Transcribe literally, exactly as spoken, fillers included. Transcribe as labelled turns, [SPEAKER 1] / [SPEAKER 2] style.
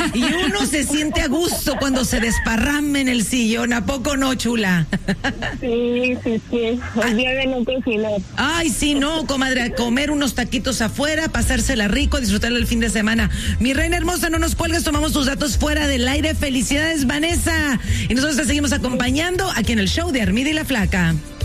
[SPEAKER 1] Y uno se siente a gusto cuando se desparrama en el sillón. ¿A poco no, chula?
[SPEAKER 2] Sí, sí, sí. El día de no cocinar.
[SPEAKER 1] Ay, sí, no, comadre, a comer unos taquitos afuera, pasársela rico, disfrutar el fin de semana. Mi reina hermosa, no nos cuelgues, tomamos tus datos fuera del aire. Felicidades, Vanessa. Y nosotros te seguimos acompañando aquí en el show de Armida y la Flaca.